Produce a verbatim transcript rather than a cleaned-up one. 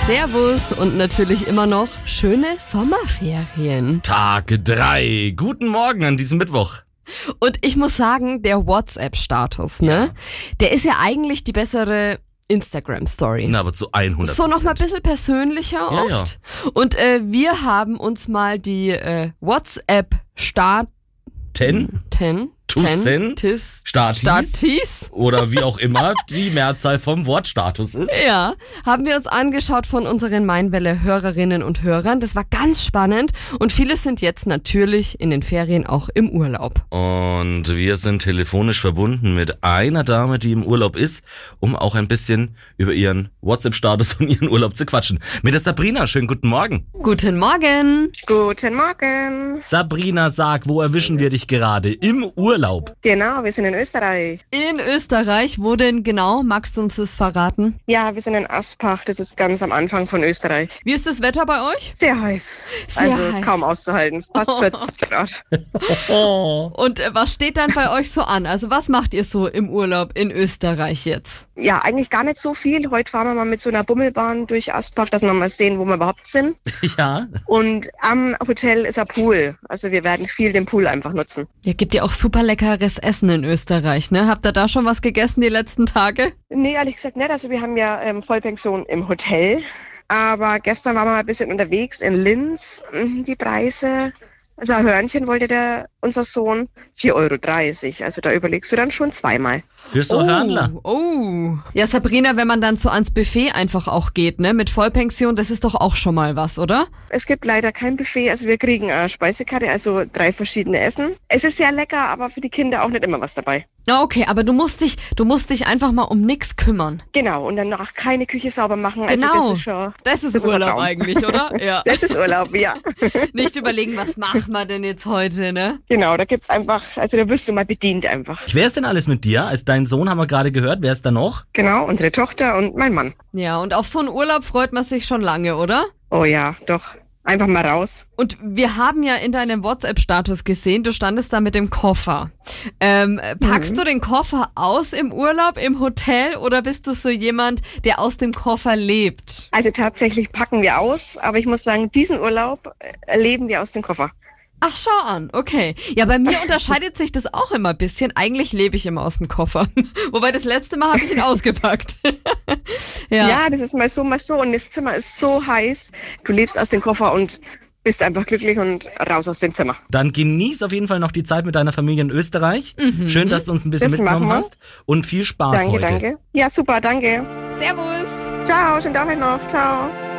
Servus und natürlich immer noch schöne Sommerferien. Tag drei. Guten Morgen an diesem Mittwoch. Und ich muss sagen, der WhatsApp-Status, ne? Ja. Der ist ja eigentlich die bessere Instagram-Story. Na, aber zu hundert Prozent. So noch mal ein bisschen persönlicher oft. Ja, ja. Und äh, wir haben uns mal die äh, WhatsApp-Start... Ten? Ten? Tussen, Tis, Statis, Statis oder wie auch immer die Mehrzahl vom Wortstatus ist. Ja, haben wir uns angeschaut von unseren Mainwelle-Hörerinnen und Hörern. Das war ganz spannend und viele sind jetzt natürlich in den Ferien auch im Urlaub. Und wir sind telefonisch verbunden mit einer Dame, die im Urlaub ist, um auch ein bisschen über ihren WhatsApp-Status und ihren Urlaub zu quatschen. Mit der Sabrina, schönen guten Morgen. Guten Morgen. Guten Morgen. Sabrina, sag, wo erwischen wir dich gerade? Im Urlaub? Genau, wir sind in Österreich. In Österreich? Wo denn genau? Magst du uns das verraten? Ja, wir sind in Aspach, das ist ganz am Anfang von Österreich. Wie ist das Wetter bei euch? Sehr heiß. Sehr also heiß. Kaum auszuhalten. Fast vierzig Grad. Und äh, was steht dann bei euch so an? Also was macht ihr so im Urlaub in Österreich jetzt? Ja, eigentlich gar nicht so viel. Heute fahren wir mal mit so einer Bummelbahn durch Aspach, dass wir mal sehen, wo wir überhaupt sind. Ja. Und am Hotel ist ein Pool. Also wir werden viel den Pool einfach nutzen. Ja, gibt ja auch super leckeres Essen in Österreich, ne? Habt ihr da schon was gegessen die letzten Tage? Nee, ehrlich gesagt nicht. Also wir haben ja ähm, Vollpension im Hotel. Aber gestern waren wir mal ein bisschen unterwegs in Linz. Die Preise, also ein Hörnchen wollte der, unser Sohn, vier Euro dreißig. Also da überlegst du dann schon zweimal. Für so oh, Hörnler. Oh. Ja, Sabrina, wenn man dann so ans Buffet einfach auch geht, ne? Mit Vollpension, das ist doch auch schon mal was, oder? Es gibt leider kein Buffet. Also wir kriegen eine Speisekarte, also drei verschiedene Essen. Es ist sehr lecker, aber für die Kinder auch nicht immer was dabei. Okay, aber du musst dich, du musst dich einfach mal um nix kümmern. Genau, und danach keine Küche sauber machen. Genau, also das ist schon, das ist das Urlaub ist eigentlich, oder? Ja. Das ist Urlaub, ja. Nicht überlegen, was machen wir denn jetzt heute, ne? Genau, da gibt's einfach, also da wirst du mal bedient einfach. Wer ist denn alles mit dir? Als dein Sohn haben wir gerade gehört. Wer ist da noch? Genau, unsere Tochter und mein Mann. Ja, und auf so einen Urlaub freut man sich schon lange, oder? Oh ja, doch. Einfach mal raus. Und wir haben ja in deinem WhatsApp-Status gesehen, du standest da mit dem Koffer. Ähm, packst mhm. du den Koffer aus im Urlaub, im Hotel, oder bist du so jemand, der aus dem Koffer lebt? Also tatsächlich packen wir aus, aber ich muss sagen, diesen Urlaub erleben wir aus dem Koffer. Ach, schau an, okay. Ja, bei mir unterscheidet sich das auch immer ein bisschen. Eigentlich lebe ich immer aus dem Koffer. Wobei das letzte Mal habe ich ihn ausgepackt. ja. ja, das ist mal so, mal so. Und das Zimmer ist so heiß. Du lebst aus dem Koffer und bist einfach glücklich und raus aus dem Zimmer. Dann genieß auf jeden Fall noch die Zeit mit deiner Familie in Österreich. Mhm. Schön, dass du uns ein bisschen das mitgenommen hast. Und viel Spaß danke, heute. Danke, danke. Ja, super, danke. Servus. Ciao, schönen Tag noch. Ciao.